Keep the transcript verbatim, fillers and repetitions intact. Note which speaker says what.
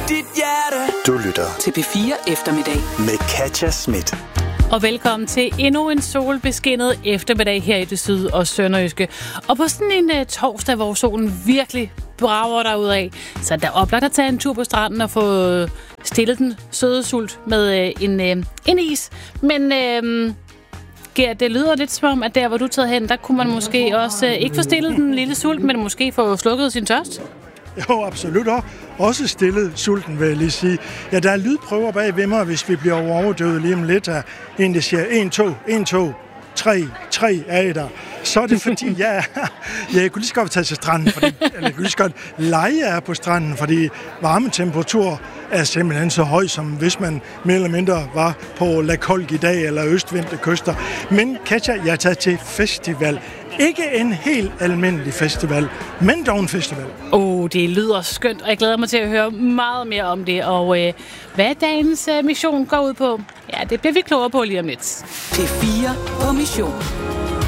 Speaker 1: dit hjerte.
Speaker 2: Du lytter
Speaker 3: til P fire Eftermiddag
Speaker 2: med Katja Schmidt.
Speaker 4: Og velkommen til endnu en solbeskinnet eftermiddag her i det syd- og sønderjyske. Og på sådan en uh, torsdag, hvor solen virkelig brager derudad, så er der oplagt at tage en tur på stranden og få uh, stillet den søde sult med uh, en, uh, en is. Men uh, Gert, det lyder lidt som om, at der, hvor du er taget hen, der kunne man måske også uh, ikke få stillet den lille sult, men måske få slukket sin tørst.
Speaker 5: Jo, absolut. Også stillet sulten, vil jeg lige sige. Ja, der er lydprøver bag ved mig, hvis vi bliver overdøvet lige om lidt af en, der siger en, to, en, to, tre, tre er I der. Så er det fordi, ja, ja, jeg kunne lige så godt tage til stranden, fordi, eller jeg kunne lige så godt lege jer på stranden, fordi varmetemperatur er simpelthen så høj, som hvis man mere eller mindre var på La Colgue i dag, eller østvendte kyster. Men Katja, jeg er taget til festival. Ikke en helt almindelig festival, men dog en festival.
Speaker 4: Åh, oh, det lyder skønt, og jeg glæder mig til at høre meget mere om det. Og øh, hvad dagens øh, mission går ud på, ja, det bliver vi klogere på lige om lidt.
Speaker 3: P fire på mission.